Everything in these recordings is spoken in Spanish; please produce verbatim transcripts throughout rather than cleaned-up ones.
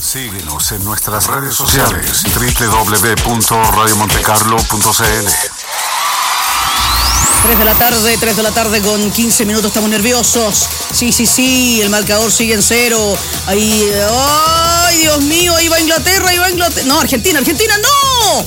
Síguenos en nuestras redes sociales, doble u doble u doble u punto radio montecarlo punto c l. tres de la tarde, tres de la tarde con quince minutos, estamos nerviosos. Sí, sí, sí, el marcador sigue en cero. Ahí, ¡ay, Dios mío! Ahí va Inglaterra, ahí va Inglaterra. No, Argentina, Argentina, ¡no!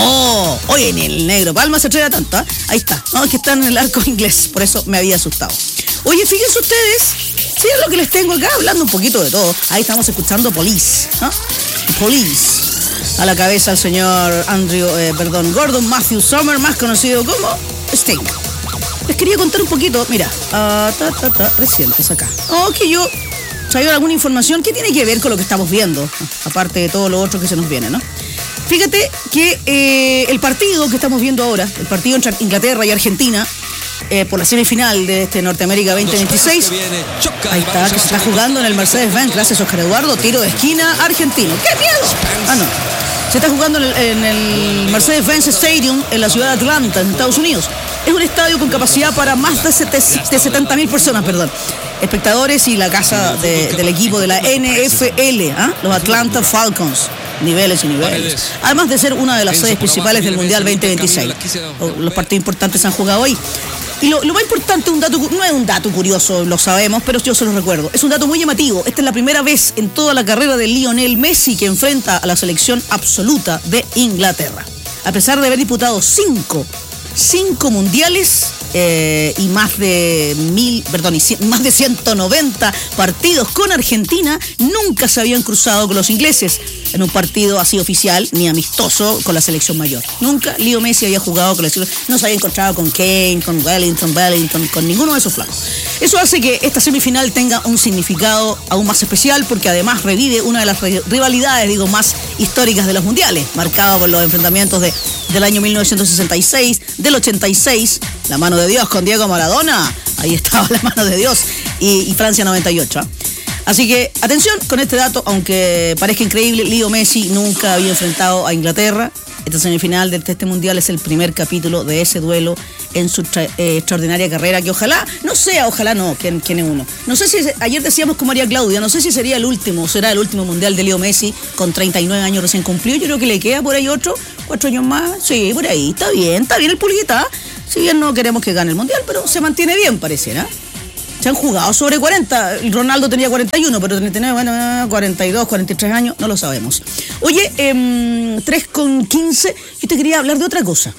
No, oye, en el negro Palma se atreve tanto, ¿eh? Ahí está, no, es que está en el arco inglés, por eso me había asustado. Oye, fíjense ustedes, sí es lo que les tengo acá, hablando un poquito de todo. Ahí estamos escuchando Police, ¿no? Police. A la cabeza el señor Andrew, eh, perdón, Gordon Matthew Summer, más conocido como Sting. Les quería contar un poquito, mira, uh, ta, ta, ta, recientes acá. Oh, que yo traigo alguna información que tiene que ver con lo que estamos viendo, aparte de todo lo otro que se nos viene, ¿no? Fíjate que eh, el partido que estamos viendo ahora, el partido entre Inglaterra y Argentina, eh, por la semifinal de este Norteamérica veinte veintiséis, ahí está, que se está jugando en el Mercedes-Benz, gracias Oscar Eduardo, tiro de esquina argentino. ¡Qué miedo! Ah, no. Se está jugando en el, en el Mercedes-Benz Stadium en la ciudad de Atlanta, en Estados Unidos. Es un estadio con capacidad para más de setenta mil personas, perdón, espectadores, y la casa de, del equipo de la N F L, ¿eh? Los Atlanta Falcons. Niveles y niveles. Además de ser una de las sedes principales del Mundial veinte veintiséis. Los partidos importantes se han jugado hoy. Y lo, lo más importante, un dato, no es un dato curioso, lo sabemos, pero yo se lo recuerdo. Es un dato muy llamativo. Esta es la primera vez en toda la carrera de Lionel Messi que enfrenta a la selección absoluta de Inglaterra. A pesar de haber disputado cinco, cinco mundiales eh, y más de mil, perdón, y cien, más de ciento noventa partidos con Argentina, nunca se habían cruzado con los ingleses en un partido así oficial ni amistoso con la selección mayor. Nunca Leo Messi había jugado con la selección, no se había encontrado con Kane, con Wellington, Wellington, con ninguno de esos flacos. Eso hace que esta semifinal tenga un significado aún más especial, porque además revive una de las rivalidades, digo, más históricas de los mundiales, marcada por los enfrentamientos de, del año mil novecientos sesenta y seis, del ochenta y seis, la mano de Dios con Diego Maradona, ahí estaba la mano de Dios, y, y Francia noventa y ocho. Así que, atención con este dato, aunque parezca increíble, Leo Messi nunca había enfrentado a Inglaterra. Esta semifinal de este mundial es el primer capítulo de ese duelo en su tra- eh, extraordinaria carrera, que ojalá, no sea, ojalá no, ¿quién, quién es uno? No sé si, ayer decíamos con María Claudia, no sé si sería el último, será el último mundial de Leo Messi, con treinta y nueve años recién cumplido. Yo creo que le queda por ahí otro, cuatro años más, sí, por ahí, está bien, está bien el pulguita. Si bien no queremos que gane el mundial, pero se mantiene bien, pareciera. Se han jugado sobre cuarenta. Ronaldo tenía cuarenta y uno, pero treinta y nueve, bueno, cuarenta y dos, cuarenta y tres años, no lo sabemos. Oye, eh, tres con quince, yo te quería hablar de otra cosa.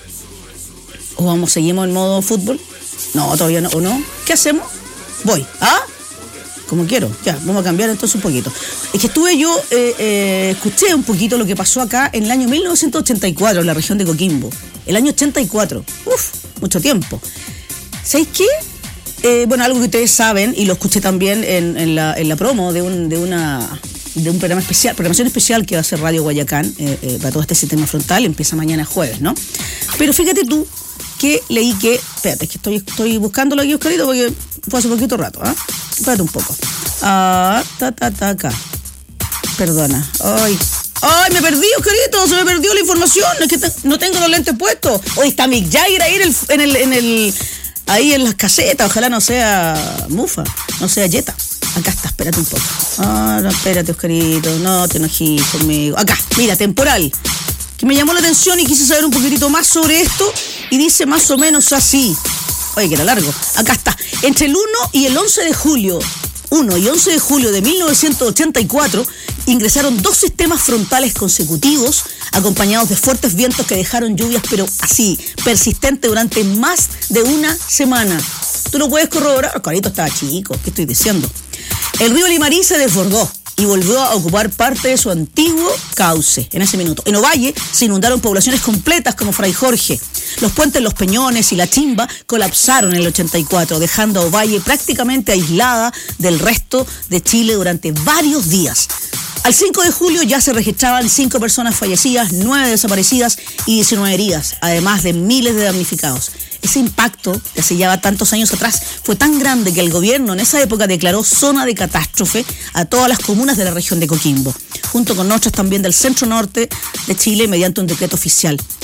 ¿O vamos, seguimos en modo fútbol? No, todavía no, ¿o no? ¿Qué hacemos? Voy, ¿ah? Como quiero, ya, vamos a cambiar entonces un poquito. Es que estuve yo, eh, eh, escuché un poquito lo que pasó acá en el año mil novecientos ochenta y cuatro, en la región de Coquimbo. El año ochenta y cuatro, uf, mucho tiempo. ¿Sabéis qué? Eh, bueno, algo que ustedes saben, y lo escuché también en, en, la, en la promo de un, de una de un programa especial, programación especial que va a hacer Radio Guayacán eh, eh, para todo este sistema frontal, empieza mañana jueves, ¿no? Pero fíjate tú que leí que, espérate, es que estoy, estoy buscándolo aquí, Oscarito, porque fue hace poquito rato, ¿ah? ¿eh? Espérate un poco. Ah, ta, ta, ta, acá. Perdona. Ay, ay, me perdí, Oscarito, se me perdió la información, es que te, no tengo los lentes puestos. Hoy está Mick Jagger ahí en el... En el, en el ahí en las casetas, ojalá no sea Mufa, no sea Jetta. Acá está, espérate un poco. Ah, no, espérate, Oscarito, no te enojes conmigo. Acá, mira, temporal. Que me llamó la atención y quise saber un poquitito más sobre esto, y dice más o menos así. Oye, que era largo. Acá está. Entre el uno y el once de julio, uno y once de julio de mil novecientos ochenta y cuatro, ingresaron dos sistemas frontales consecutivos, acompañados de fuertes vientos que dejaron lluvias, pero así, persistentes durante más de una semana. ¿Tú lo puedes corroborar? Carito estaba chico, ¿qué estoy diciendo? El río Limarí se desbordó y volvió a ocupar parte de su antiguo cauce en ese minuto. En Ovalle se inundaron poblaciones completas como Fray Jorge. Los puentes Los Peñones y La Chimba colapsaron en el ochenta y cuatro, dejando a Ovalle prácticamente aislada del resto de Chile durante varios días. Al cinco de julio ya se registraban cinco personas fallecidas, nueve desaparecidas y diecinueve heridas, además de miles de damnificados. Ese impacto, que hace ya tantos años atrás, fue tan grande que el gobierno en esa época declaró zona de catástrofe a todas las comunas de la región de Coquimbo, junto con otras también del centro norte de Chile mediante un decreto oficial.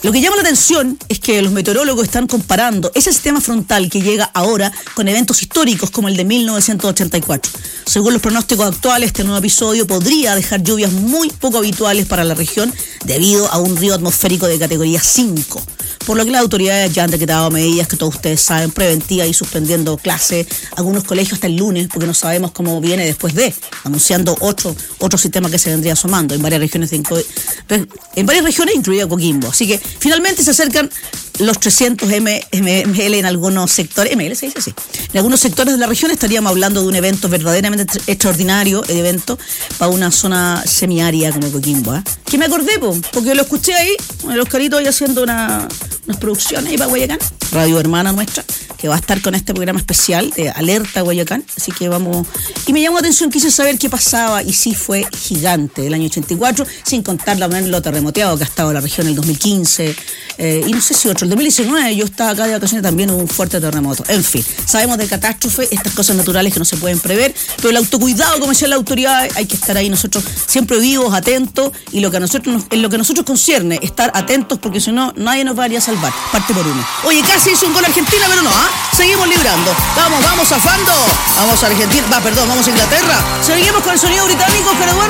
Lo que llama la atención es que los meteorólogos están comparando ese sistema frontal que llega ahora con eventos históricos como el de mil novecientos ochenta y cuatro. Según los pronósticos actuales, este nuevo episodio podría dejar lluvias muy poco habituales para la región debido a un río atmosférico de categoría cinco. Por lo que las autoridades ya han decretado medidas que todos ustedes saben, preventivas y suspendiendo clases, algunos colegios hasta el lunes, porque no sabemos cómo viene después de, anunciando otro, otro sistema que se vendría asomando en varias regiones, de, en varias regiones incluida Coquimbo. Así que finalmente se acercan los trescientos M L en algunos sectores, M L se dice así, en algunos sectores de la región estaríamos hablando de un evento verdaderamente extraordinario, el evento para una zona semiárida como Coquimbo, ¿eh? Que me acordé, po, porque lo escuché ahí, el Oscarito ahí haciendo una, unas producciones ahí para Guayacán, radio hermana nuestra, que va a estar con este programa especial de Alerta Guayacán, así que vamos, y me llamó la atención, quise saber qué pasaba, y sí fue gigante el año ochenta y cuatro, sin contar lo terremoteado que ha estado la región en el dos mil quince, eh, y no sé si otro, el dos mil diecinueve yo estaba acá de vacaciones, también hubo un fuerte terremoto. En fin, sabemos de catástrofe, estas cosas naturales que no se pueden prever, pero el autocuidado, como decía la autoridad, hay que estar ahí nosotros siempre vivos, atentos, y lo que a nosotros nos, en lo que a nosotros concierne, estar atentos, porque si no, nadie nos va a ir a salvar, parte por uno. Oye, casi hizo un gol Argentina, pero no, ¿ah? ¿eh? Seguimos librando, vamos, vamos zafando, vamos a Argentina, va, perdón, vamos a Inglaterra, seguimos con el sonido británico, pero bueno.